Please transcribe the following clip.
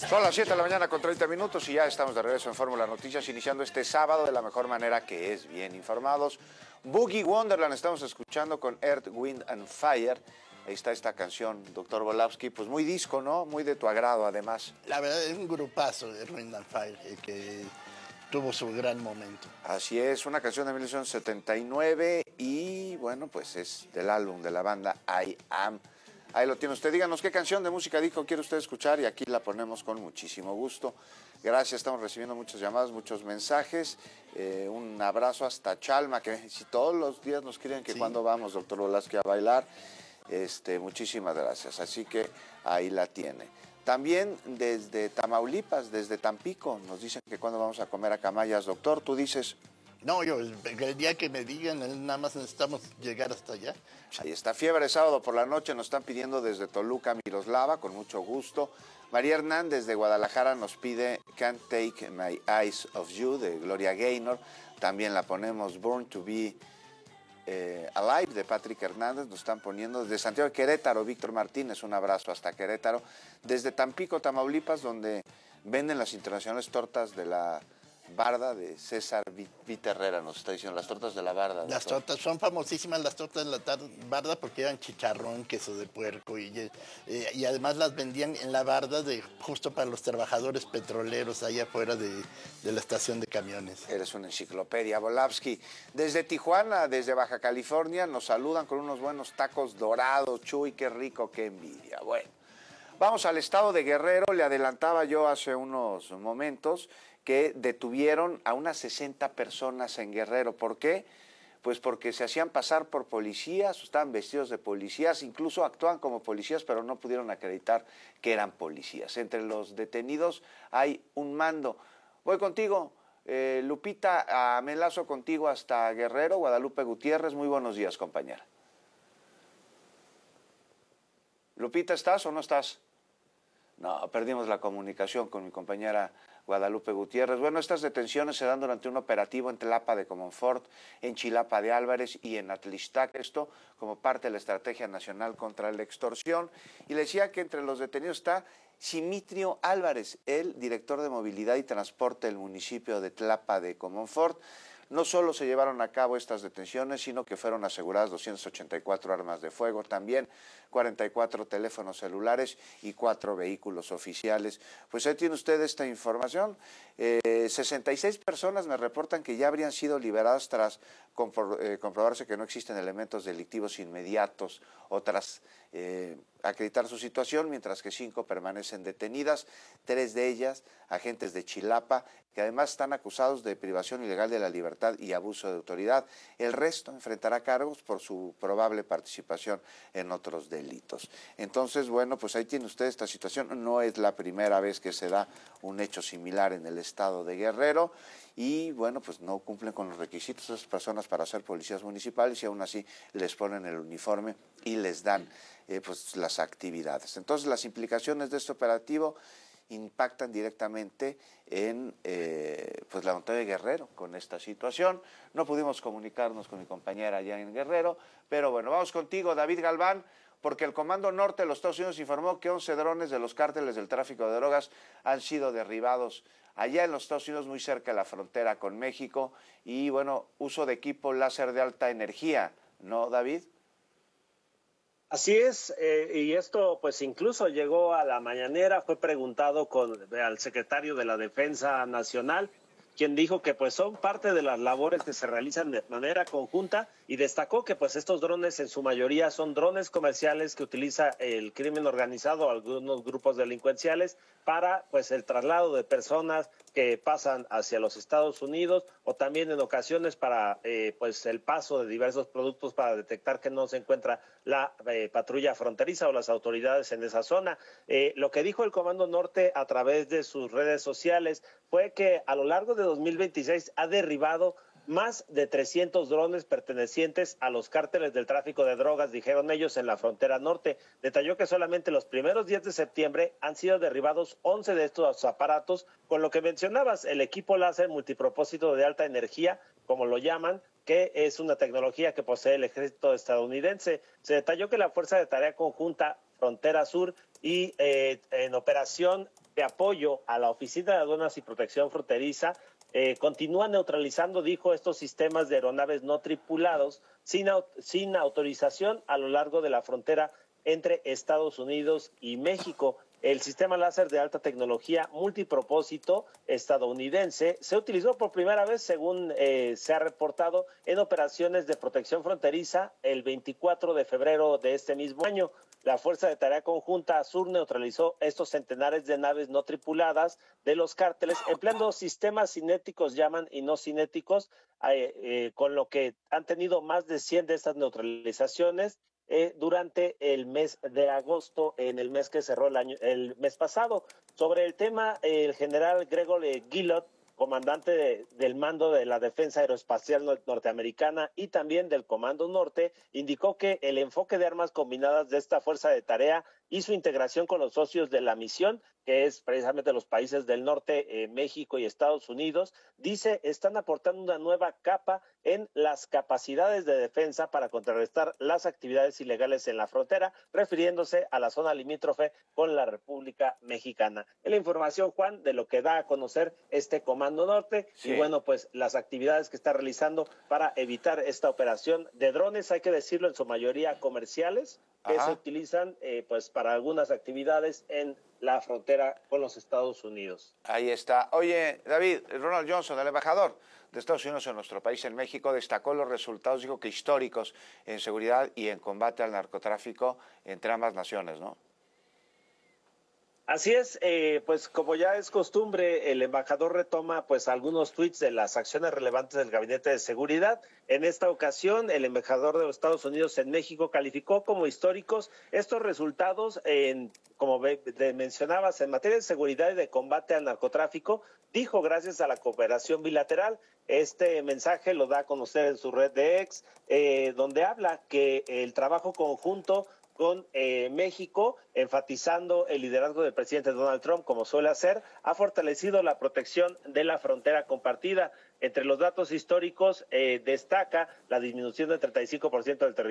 Son las 7 de la mañana con 30 minutos y ya estamos de regreso en Fórmula Noticias, iniciando este sábado de la mejor manera, que es bien informados. Boogie Wonderland estamos escuchando con Earth, Wind and Fire. Ahí está esta canción, doctor Volavsky, pues muy disco, ¿no? Muy de tu agrado, además. La verdad es un grupazo de Wind and Fire, que tuvo su gran momento. Así es, una canción de 1979 y bueno, pues es del álbum de la banda I Am. Ahí lo tiene usted. Díganos qué canción de música disco quiere usted escuchar y aquí la ponemos con muchísimo gusto. Gracias, estamos recibiendo muchas llamadas, muchos mensajes. Un abrazo hasta Chalma, que si todos los días nos quieren que cuando vamos, doctor Volavsky, a bailar. Muchísimas gracias. Así que ahí la tiene. También desde Tamaulipas, desde Tampico, nos dicen que cuando vamos a comer a Camayas, doctor, tú dices... No, el día que me digan, nada más necesitamos llegar hasta allá. Ahí está, Fiebre, sábado por la noche, nos están pidiendo desde Toluca, Miroslava, con mucho gusto. María Hernández de Guadalajara nos pide Can't Take My Eyes Off You, de Gloria Gaynor. También la ponemos Born to Be Alive, de Patrick Hernández, nos están poniendo. Desde Santiago de Querétaro, Víctor Martínez, un abrazo hasta Querétaro. Desde Tampico, Tamaulipas, donde venden las internacionales tortas de la Barda, de César Vita Herrera, nos está diciendo, las tortas de la Barda. Las tortas, son famosísimas las tortas de la Barda porque eran chicharrón, queso de puerco y además las vendían en la Barda justo para los trabajadores petroleros allá afuera de la estación de camiones. Eres una enciclopedia, Volavsky. Desde Tijuana, desde Baja California, nos saludan con unos buenos tacos dorados. Chuy, qué rico, qué envidia. Bueno, vamos al estado de Guerrero. Le adelantaba yo hace unos momentos que detuvieron a unas 60 personas en Guerrero. ¿Por qué? Pues porque se hacían pasar por policías, estaban vestidos de policías, incluso actuaban como policías, pero no pudieron acreditar que eran policías. Entre los detenidos hay un mando. Voy contigo, Lupita, me enlazo contigo hasta Guerrero. Guadalupe Gutiérrez, muy buenos días, compañera. Lupita, ¿estás o no estás? No, perdimos la comunicación con mi compañera Guadalupe Gutiérrez. Bueno, estas detenciones se dan durante un operativo en Tlapa de Comonfort, en Chilapa de Álvarez y en Atlixtac, esto como parte de la Estrategia Nacional contra la Extorsión. Y le decía que entre los detenidos está Simitrio Álvarez, el director de Movilidad y Transporte del municipio de Tlapa de Comonfort. No solo se llevaron a cabo estas detenciones, sino que fueron aseguradas 284 armas de fuego, también 44 teléfonos celulares y 4 vehículos oficiales. Pues ahí tiene usted esta información. 66 personas me reportan que ya habrían sido liberadas tras comprobarse que no existen elementos delictivos inmediatos o tras acreditar su situación, mientras que 5 permanecen detenidas, 3 de ellas agentes de Chilapa, que además están acusados de privación ilegal de la libertad y abuso de autoridad. El resto enfrentará cargos por su probable participación en otros delitos. Entonces, bueno, pues ahí tiene usted esta situación. No es la primera vez que se da un hecho similar en el estado de Guerrero y, bueno, pues no cumplen con los requisitos de esas personas para ser policías municipales y aún así les ponen el uniforme y les dan pues las actividades. Entonces, las implicaciones de este operativo impactan directamente en pues la montaña de Guerrero con esta situación. No pudimos comunicarnos con mi compañera allá en Guerrero, pero bueno, vamos contigo, David Galván, porque el Comando Norte de los Estados Unidos informó que 11 drones de los cárteles del tráfico de drogas han sido derribados allá en los Estados Unidos, muy cerca de la frontera con México, y bueno, uso de equipo láser de alta energía, ¿no, David? Así es, y esto pues incluso llegó a la mañanera, fue preguntado al secretario de la Defensa Nacional, quien dijo que pues son parte de las labores que se realizan de manera conjunta y destacó que pues estos drones en su mayoría son drones comerciales que utiliza el crimen organizado, algunos grupos delincuenciales, para pues el traslado de personas que pasan hacia los Estados Unidos o también en ocasiones para pues el paso de diversos productos para detectar que no se encuentra la patrulla fronteriza o las autoridades en esa zona. Lo que dijo el Comando Norte a través de sus redes sociales fue que a lo largo de 2026 ha derribado más de 300 drones pertenecientes a los cárteles del tráfico de drogas, dijeron ellos, en la frontera norte. Detalló que solamente los primeros días de septiembre han sido derribados 11 de estos aparatos, con lo que mencionabas, el equipo láser multipropósito de alta energía, como lo llaman, que es una tecnología que posee el ejército estadounidense. Se detalló que la Fuerza de Tarea Conjunta Frontera Sur y en operación de apoyo a la Oficina de Aduanas y Protección Fronteriza, continúa neutralizando, dijo, estos sistemas de aeronaves no tripulados sin autorización a lo largo de la frontera entre Estados Unidos y México. El sistema láser de alta tecnología multipropósito estadounidense se utilizó por primera vez, según se ha reportado, en operaciones de protección fronteriza el 24 de febrero de este mismo año. La Fuerza de Tarea Conjunta Azur neutralizó estos centenares de naves no tripuladas de los cárteles, empleando sistemas cinéticos, llaman, y no cinéticos, con lo que han tenido más de 100 de estas neutralizaciones durante el mes de agosto, en el mes que cerró el mes pasado. Sobre el tema, el general Gregory Guillotte, comandante del mando de la Defensa Aeroespacial Norteamericana y también del Comando Norte, indicó que el enfoque de armas combinadas de esta fuerza de tarea y su integración con los socios de la misión, que es precisamente los países del norte, México y Estados Unidos, dice, están aportando una nueva capa en las capacidades de defensa para contrarrestar las actividades ilegales en la frontera, refiriéndose a la zona limítrofe con la República Mexicana. Es la información, Juan, de lo que da a conocer este Comando Norte, sí. Y bueno, pues las actividades que está realizando para evitar esta operación de drones, hay que decirlo, en su mayoría comerciales, que se utilizan pues para algunas actividades en la frontera con los Estados Unidos. Ahí está. Oye, David, Ronald Johnson, el embajador de Estados Unidos en nuestro país, en México, destacó los resultados, dijo que históricos en seguridad y en combate al narcotráfico entre ambas naciones, ¿no? Así es, pues como ya es costumbre, el embajador retoma pues algunos tuits de las acciones relevantes del Gabinete de Seguridad. En esta ocasión, el embajador de los Estados Unidos en México calificó como históricos estos resultados, como mencionabas, en materia de seguridad y de combate al narcotráfico, dijo gracias a la cooperación bilateral. Este mensaje lo da a conocer en su red de X, donde habla que el trabajo conjunto con México, enfatizando el liderazgo del presidente Donald Trump, como suele hacer, ha fortalecido la protección de la frontera compartida. Entre los datos históricos destaca la disminución del 35% del territorio